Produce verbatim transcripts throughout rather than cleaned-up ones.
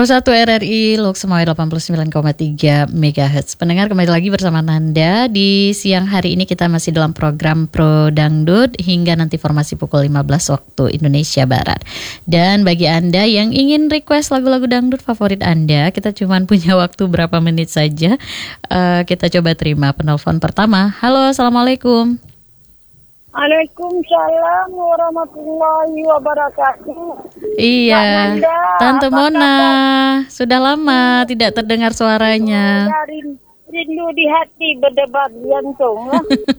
nol satu R R I Lok Semoy delapan puluh sembilan koma tiga megahertz. Pendengar, kembali lagi bersama Nanda. Di siang hari ini kita masih dalam program Pro Dangdut hingga nanti formasi pukul lima belas waktu Indonesia Barat. Dan bagi Anda yang ingin request lagu-lagu dangdut favorit Anda, kita cuma punya waktu berapa menit saja. uh, Kita coba terima penelpon pertama. Halo, Assalamualaikum. Waalaikumsalam warahmatullahi wabarakatuh. Iya, Nanda, Tante Mona, kabar? sudah lama tidak terdengar suaranya. Dari rindu di hati berdebar jantung.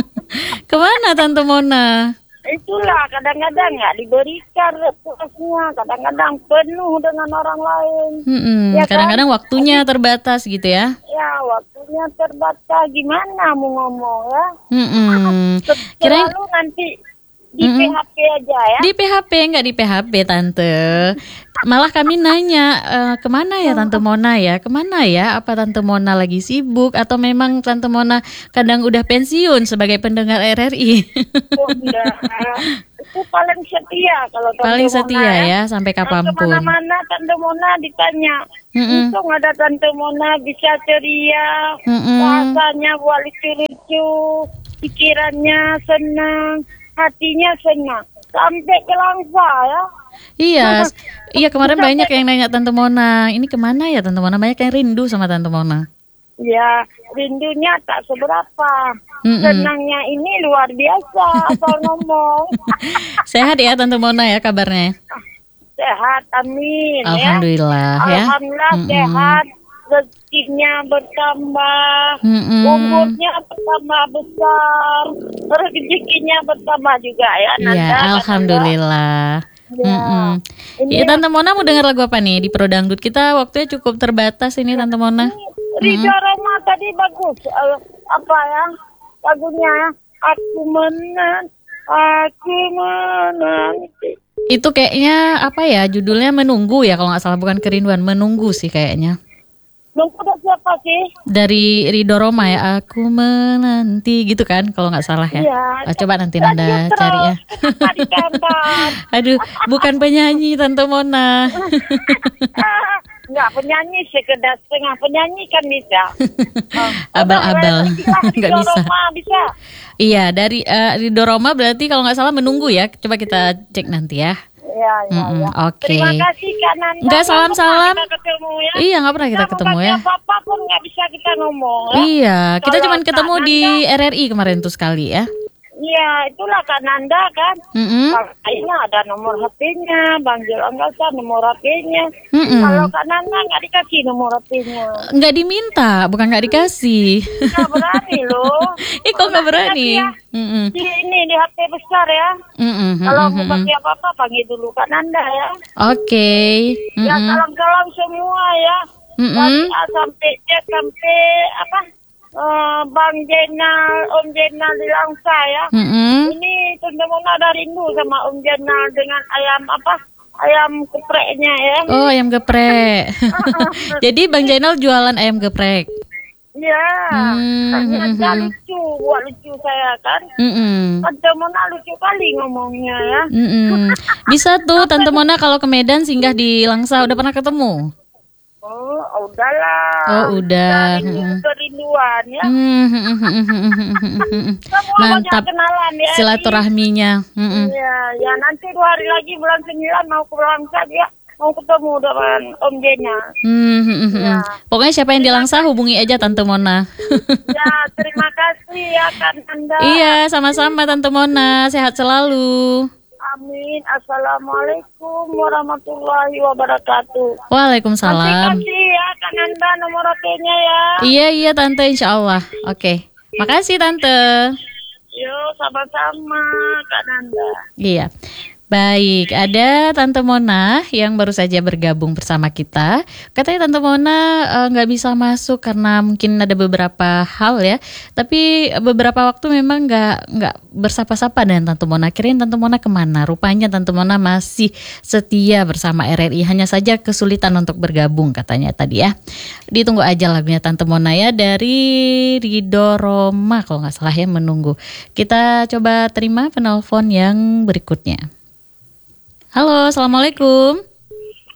Kemana Tante Mona? Itulah kadang-kadang nggak diberikan repuasinya, kadang-kadang penuh dengan orang lain. Hmm, Ya kan? kadang-kadang waktunya terbatas gitu ya. Ya waktunya terbatas, gimana mau ngomong ya? Hmm, kirain Selalu nanti di Mm-mm. P H P aja ya. di P H P, nggak di P H P Tante. Malah kami nanya, e, kemana ya Tante Mona ya? Kemana ya? Apa Tante Mona lagi sibuk atau memang Tante Mona kadang udah pensiun sebagai pendengar R R I? Oh, enggak. Itu paling setia kalau Tante Paling Mona, setia ya sampai kapanpun. Kemana-mana Tante Mona ditanya, Mm-mm. untung ada Tante Mona bisa ceria, Mm-mm. bahasanya buat lucu-lucu, pikirannya senang, hatinya senang, sampai ke langsa ya. Iya, iya kemarin banyak yang nanya Tante Mona, ini kemana ya Tante Mona? Banyak yang rindu sama Tante Mona. Ya, rindunya tak seberapa. Mm-mm. Senangnya ini luar biasa, asal ngomong. Sehat ya Tante Mona ya kabarnya? Sehat, amin. Alhamdulillah ya. ya. Alhamdulillah Mm-mm. sehat, rezekinya bertambah, Mm-mm. umurnya bertambah besar, rezekinya bertambah juga ya. Iya, Nanda, alhamdulillah. Ya. Mm-mm. Ini Iya, Tante Mona mau dengar lagu apa nih di Pro Dangdut? Kita waktunya cukup terbatas ini Tante Mona. Ridho Roma tadi bagus. Eh, apa ya lagunya? Aku menang, aku menang. Itu kayaknya apa ya? Judulnya Menunggu ya kalau nggak salah, bukan Kerinduan, Menunggu sih kayaknya. Nunggu dari siapa sih? Dari Ridho Roma ya, aku menanti gitu kan kalau nggak salah ya. Iya. Oh, coba nanti Nanda Lanjut terus. cari ya. Kenapa ditonton? Aduh, bukan penyanyi Tante Mona. Ah, Enggak, penyanyi sekedar setengah penyanyi kan bisa. Oh. Abal-abal, Nggak nggak bisa. Roma bisa. Iya, dari uh, Ridho Roma berarti kalau nggak salah Menunggu ya. Coba kita cek nanti ya. Ya, ya, Mm-mm, ya. oke. Terima kasih Kak Nanda. Enggak, Nggak salam-salam. pernah kita ketemu ya. Iya, nggak pernah kita Nggak ketemu membagi ya. apa-apa pun nggak bisa kita ngomong ya. Iya, kita Kalau cuman Kak ketemu di Nanda- R R I kemarin tuh sekali ya. Iya, itulah Kak Nanda kan. Mm-mm. Kayaknya ada nomor H P-nya, Bang Jel Anggasa nomor H P-nya. Mm-mm. Kalau Kak Nanda nggak dikasih nomor H P-nya. Nggak diminta, bukan nggak dikasih. Nggak berani loh. Ih, kok nggak berani? Ya. Mm-mm. Di ini di H P besar ya. Mm-mm, Kalau mm-mm, mau mm-mm. bagi apa-apa panggil dulu Kak Nanda ya. Oke. Ya Mm-mm. salam-salam semua ya. Mm-mm. Dari A sampai Z sampai apa? eh, Bang Jenal, Om Jenal di Langsa ya. Mm-mm. Ini Tante Mona ada rindu sama Om Jenal dengan ayam apa? Ayam gepreknya ya. Oh, ayam geprek. Jadi Bang Jainal jualan ayam geprek. Ya, Hmm, ternyata hmm, hmm. lucu, buat lucu saya kan. Mm-mm. Tante Mona lucu kali ngomongnya ya. Mm-mm. Bisa tuh Tante Mona kalau ke Medan singgah di Langsa. Udah pernah ketemu? Oh, udahlah. Oh, udah. Rindu Mm-mm. kerinduan ya. Mm-mm. Semua Mantap banyak kenalan ya. silaturahminya. Mm-mm. Iya, ya nanti dua hari lagi bulan sembilan mau ke Langsa dia mau ketemu dengan Om Jena. Mm-mm. Ya. Pokoknya siapa yang di Langsa hubungi aja Tante Mona. Ya, terima kasih ya kan Anda. Iya, sama-sama Tante Mona. Sehat selalu. Amin. Assalamualaikum warahmatullahi wabarakatuh. Nanti Waalaikumsalam. kasih ya kan Anda nomor H P-nya ya. Iya, iya Tante, insya Allah. Oke. Makasih Tante. Yuk, sama-sama Kak Nanda. Iya. Baik, ada Tante Mona yang baru saja bergabung bersama kita. Katanya Tante Mona eh, nggak bisa masuk karena mungkin ada beberapa hal ya. Tapi beberapa waktu memang nggak nggak bersapa-sapa dengan Tante Mona. Kirain Tante Mona kemana? Rupanya Tante Mona masih setia bersama R R I. Hanya saja kesulitan untuk bergabung katanya tadi ya. Ditunggu aja lagunya Tante Mona ya dari Ridho Roma kalau nggak salah ya, Menunggu. Kita coba terima penelpon yang berikutnya. Halo, assalamualaikum.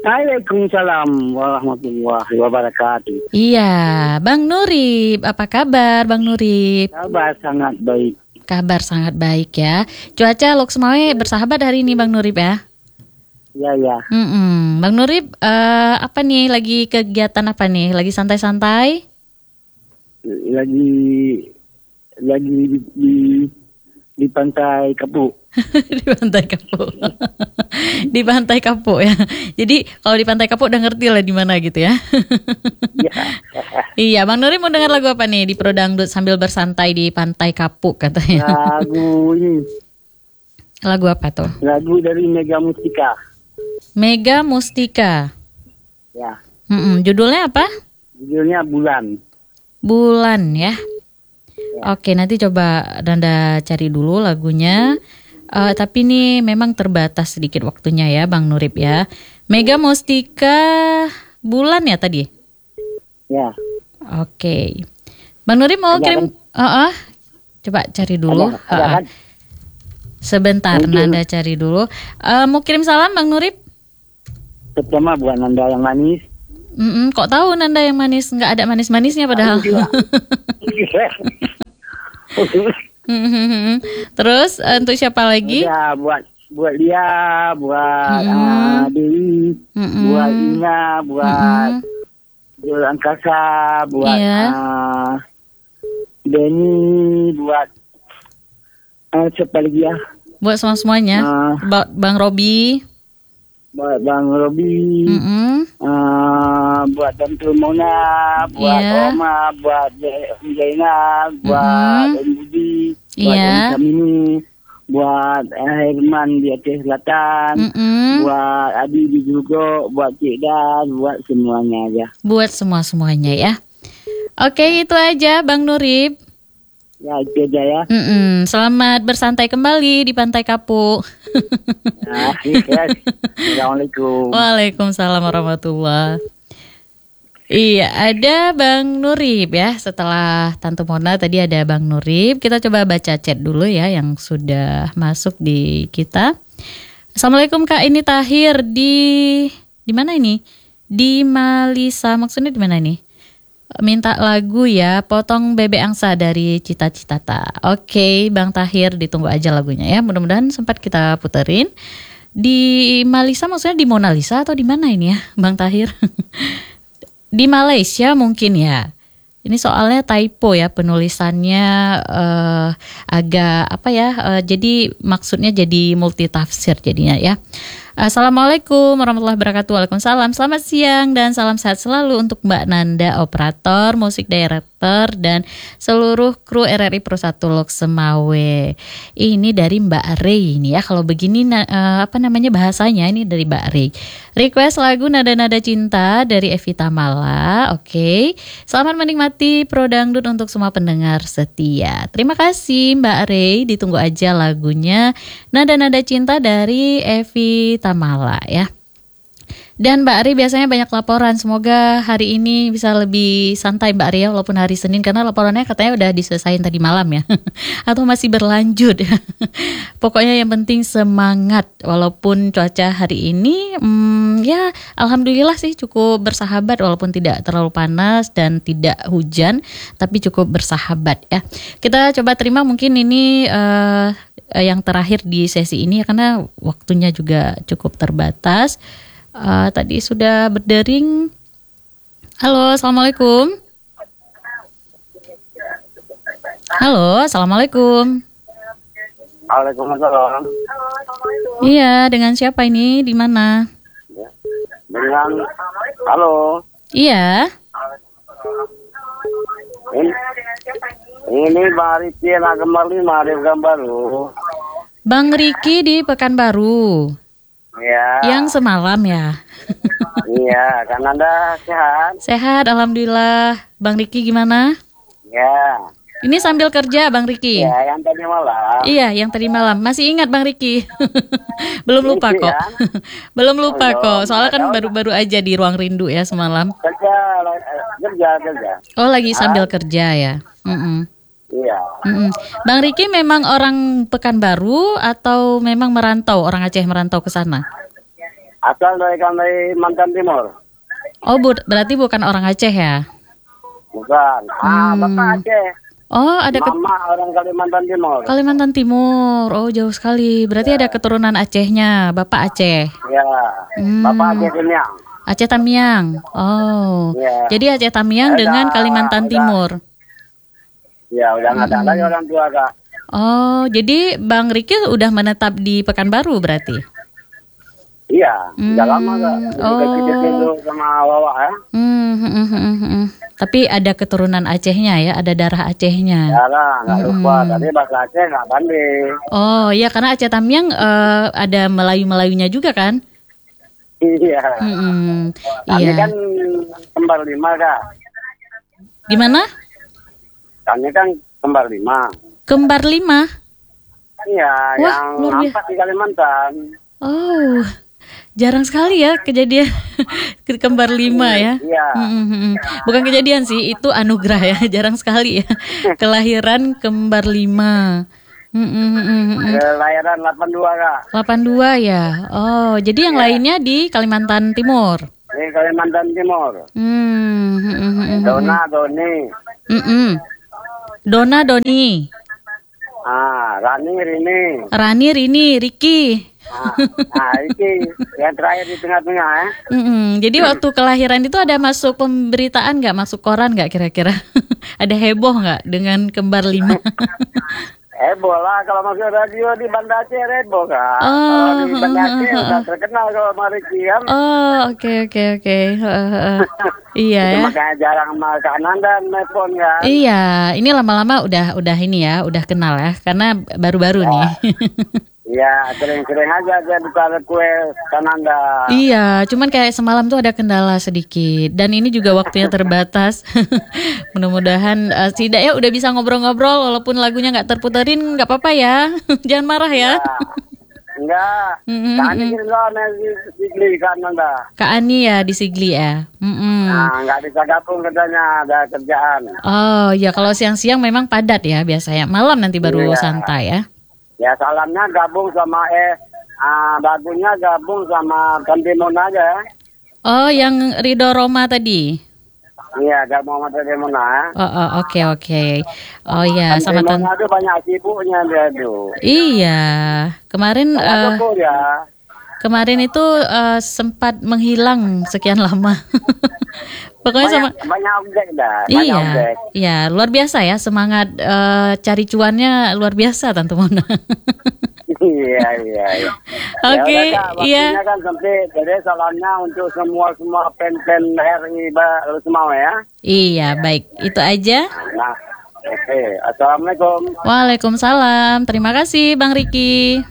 Waalaikumsalam warahmatullahi wabarakatuh. Iya, Bang Nurib, apa kabar Bang Nurib? Kabar sangat baik. Kabar sangat baik ya. Cuaca Lok Semawe bersahabat hari ini Bang Nurib ya? Ya, ya. Mm-mm. Bang Nurib, eh, apa nih lagi kegiatan apa nih? Lagi santai-santai? Lagi lagi di di, di pantai Kapuk. Di pantai Kapuk. Di pantai Kapuk ya. Jadi kalau di pantai Kapuk udah ngerti lah di mana gitu ya. Ya. Iya, Bang Nurib mau dengar lagu apa nih di Pro Dangdut sambil bersantai di pantai Kapuk katanya? Lagu ini. Lagu apa tuh? Lagu dari Mega Mustika. Mega Mustika. Ya. Mm-mm. Judulnya apa? Judulnya Bulan. Bulan ya. Oke, nanti coba Nanda cari dulu lagunya. Uh, tapi ini memang terbatas sedikit waktunya ya, Bang Nurib ya. Mega Mustika Bulan ya tadi. Ya. Oke. Bang Nurib mau Ada kirim? Uh, uh, coba cari dulu. Ada, ada Uh, uh. kan? Sebentar, Mungkin. Nanda cari dulu. Uh, mau kirim salam, Bang Nurib? Pertama buat Nanda yang manis. Mm-mm, kok tahu Nanda yang manis? Nggak ada manis-manisnya padahal. Terus uh, untuk siapa lagi? Ya, buat buat dia, buat Mm-mm. uh, Dewi, Mm-mm. buat Ina, buat Jul Angkasa, buat Iya. uh, Denny, buat uh, siapa lagi ya? Buat semua semuanya. Uh, Ba- Bang Robi. buat Bang Robi, Mm-mm. uh, buat Tante Mona, buat Iya. Oma, buat Om Zainal, buat Om Budi, buat Iya. Om Kamini, buat uh, Herman di Aceh Selatan, Mm-mm. buat Adi di Jugo, buat Cik Dan, buat semuanya aja. Buat semua semuanya ya. Oke, itu aja Bang Nurib. Ya, itu aja ya. Mm-mm. Selamat bersantai kembali di Pantai Kapuk. Nah, ya. Assalamualaikum. Waalaikumsalam warahmatullahi. Iya, ada Bang Nurib ya. Setelah Tante Mona tadi ada Bang Nurib. Kita coba baca chat dulu ya yang sudah masuk di kita. Assalamualaikum Kak, ini Tahir di di mana ini? Di Malisa. Maksudnya di mana ini? Minta lagu ya, Potong Bebek Angsa dari Cita Citata. Oke, Bang Tahir, ditunggu aja lagunya ya. Mudah-mudahan sempat kita puterin. Di Malisa maksudnya di Mona Lisa atau di mana ini ya, Bang Tahir? Di Malaysia mungkin ya. Ini soalnya typo ya penulisannya eh, agak apa ya? eh, jadi maksudnya jadi multitafsir jadinya ya. Assalamualaikum warahmatullahi wabarakatuh. Waalaikumsalam. Selamat siang dan salam sehat selalu untuk Mbak Nanda, operator, musik director dan seluruh kru R R I Pro satu Lok Semawe. Ini dari Mbak Rey ini ya. Kalau begini na- eh, apa namanya bahasanya ini dari Mbak Rey. Request lagu Nada-Nada Cinta dari Evita Mala. Oke. Selamat menikmati Pro Dangdut untuk semua pendengar setia. Terima kasih Mbak Rey. Ditunggu aja lagunya Nada-Nada Cinta dari Evita Mala ya. Dan Mbak Ari biasanya banyak laporan. Semoga hari ini bisa lebih santai Mbak Ari ya, walaupun hari Senin karena laporannya katanya udah diselesain tadi malam ya. Atau masih berlanjut. Pokoknya yang penting semangat walaupun cuaca hari ini hmm, ya alhamdulillah sih cukup bersahabat walaupun tidak terlalu panas dan tidak hujan, tapi cukup bersahabat ya. Kita coba terima mungkin ini uh, yang terakhir di sesi ini ya, karena waktunya juga cukup terbatas. Uh, tadi sudah berdering. Halo, assalamualaikum. Halo, assalamualaikum. Waalaikumsalam. Iya, dengan siapa ini? Di mana? Dengan halo. Iya. Ini, ini Bang Riki yang kembali Marif Gambaru. Bang Riki di Pekanbaru. Ya. Yang semalam ya. Iya, kan Anda sehat? Sehat, alhamdulillah. Bang Riki gimana? Ya. Ini sambil kerja Bang Riki. Ya, yang tadi malam. Iya, yang tadi malam. Masih ingat Bang Riki? Belum lupa kok. Belum lupa kok. Soalnya kan baru-baru aja di Ruang Rindu ya semalam. Kerja, kerja, kerja. Oh, lagi sambil kerja ya. Mm-mm. Iya. Mm-mm. Bang Riki memang orang Pekanbaru atau memang merantau, orang Aceh merantau ke sana? Asal dari Kalimantan Timur. Oh, bu- berarti bukan orang Aceh ya? Bukan. Ah, Hmm. Bapak Aceh. Oh, ada ke- Mama orang Kalimantan Timur. Kalimantan Timur. Oh, jauh sekali. Berarti ada keturunan Acehnya, Bapak Aceh. Ya. Hmm. Bapak Aceh Kenyang. Aceh Tamiang. Oh. Ya. Jadi Aceh Tamiang Udah, dengan Kalimantan udah. Timur. Ya, udah nggak ada Hmm. lagi orang tua, Kak. Oh, jadi Bang Riki udah menetap di Pekanbaru berarti? Iya, udah Hmm. lama, Kak. Oh. Udah gitu sama Wawa ya. Hmm, hmm, hmm, hmm, hmm. Tapi ada keturunan Acehnya ya, ada darah Acehnya. Ya lah, nggak lupa. Hmm. Tadi bahasa Aceh nggak pandai. Oh, iya karena Aceh Tamiang eh, ada Melayu-Melayunya juga kan? Iya. Hmm, Kami iya. kan kembar lima, Kak. Gimana? Kami kan kembar lima. Kembar lima? Iya, Wah, yang luar biasa. empat di Kalimantan. Oh, jarang sekali ya kejadian ke- kembar lima ya. Iya. Hmm, hmm, hmm. Bukan kejadian sih, itu anugerah ya. Jarang sekali ya kelahiran kembar lima. Hmm, hmm, hmm, hmm, hmm. Kelahiran delapan dua, Kak. delapan dua ya. Oh, jadi yang Iya. lainnya di Kalimantan Timur. Di Kalimantan Timur. Hmm, hmm, hmm, hmm, hmm. Dona, Doni. Hmm, hmm. Dona, Doni, Ah, Rani, Rini. Rani, Rini, Riki. Ah, nah, ini yang terakhir di tengah-tengah ya. Mm-mm. Jadi waktu kelahiran itu ada masuk pemberitaan nggak, masuk koran nggak kira-kira? Ada heboh nggak dengan kembar lima? Eh bola kalau masuk radio di Banda Aceh Rebo, Kak. Oh, Kalau di Banda Aceh udah terkenal kalau Mariki kan. Oh, oke oke oke. Heeh, heeh. Iya Itu ya. makanya jarang sama Kak Nanda nelfon kan. Iya, ini lama-lama udah udah ini ya, udah kenal ya, karena baru-baru nih. Iya, sering-sering aja dia buka kue Kak Nanda. Iya, cuman kayak semalam tuh ada kendala sedikit dan ini juga waktunya terbatas. Mudah-mudahan uh, setidaknya udah bisa ngobrol-ngobrol walaupun lagunya nggak terputerin, nggak apa-apa ya. Jangan marah ya. Enggak. Mm-mm, Kak Ani mm-mm. kirim lawan di Sigli Kak Nanda. Kak Ani ya di Sigli ya. Mm-mm. Nah, nggak bisa gabung katanya, ada kerjaan. Oh ya, kalau siang-siang memang padat ya biasanya. Malam nanti baru Iya. santai ya. Ya salamnya gabung sama eh ah, lagunya gabung sama Kantimon aja ya. Oh, yang Ridho Roma tadi. Iya, gabung sama Kantimon ya. Oh, oh, oke oke. Oh ya, sama Kantimon tan. itu banyak sibuknya dia tuh. Iya, kemarin Banyak eh, toko ya. kemarin itu eh, sempat menghilang sekian lama. Pokoknya sama. Banyak, banyak objek dah. Banyak Iya, objek. iya luar biasa ya semangat eh, cari cuannya luar biasa Tante Mona. Iya, iya, iya. Oke, Ya udah, Kak, iya. waktunya kan sempit. Jadi salamnya untuk semua semua pen-pen R I baru semua ya. Iya, baik. Itu aja. Nah, oke. Assalamualaikum. Waalaikumsalam. Terima kasih Bang Riki.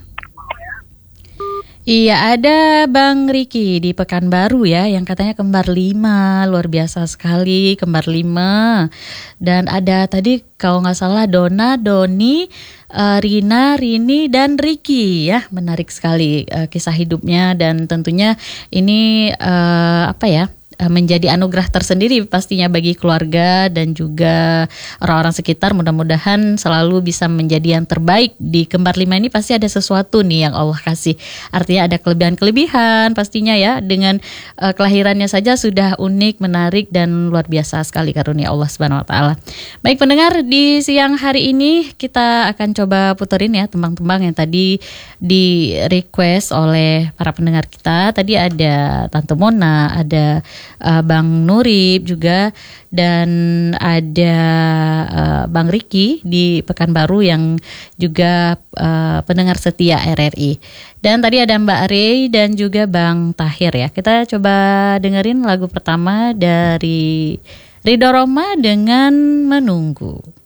Iya, ada Bang Riki di Pekanbaru ya, yang katanya kembar lima, luar biasa sekali kembar lima. Dan ada tadi kalau nggak salah Dona, Doni, eh, Rina, Rini, dan Riki ya, menarik sekali eh, kisah hidupnya dan tentunya ini eh, apa ya? Menjadi anugerah tersendiri pastinya bagi keluarga dan juga orang-orang sekitar. Mudah-mudahan selalu bisa menjadi yang terbaik. Di kembar lima ini pasti ada sesuatu nih yang Allah kasih. Artinya ada kelebihan-kelebihan pastinya ya. Dengan uh, kelahirannya saja sudah unik, menarik dan luar biasa sekali karunia Allah Subhanahu Wa Taala. Baik pendengar, di siang hari ini kita akan coba puterin ya tembang-tembang yang tadi di request oleh para pendengar kita. Tadi ada Tante Mona, ada Uh, Bang Nurib juga dan ada uh, Bang Riki di Pekanbaru yang juga uh, pendengar setia R R I. Dan tadi ada Mbak Rey dan juga Bang Tahir ya. Kita coba dengerin lagu pertama dari Ridho Roma dengan Menunggu.